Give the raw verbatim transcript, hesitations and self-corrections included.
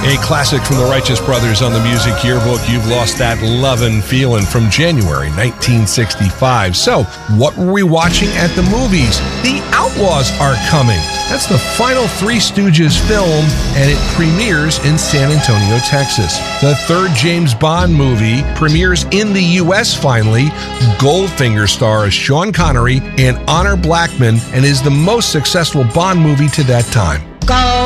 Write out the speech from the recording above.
A classic from the Righteous Brothers on the Music Yearbook, You've Lost That Lovin' Feelin' from January nineteen sixty-five. So, what were we watching at the movies? The Outlaws Are Coming. That's the final Three Stooges film, and it premieres in San Antonio, Texas. The third James Bond movie premieres in the U S finally. Goldfinger stars Sean Connery and Honor Blackman and is the most successful Bond movie to that time. Go!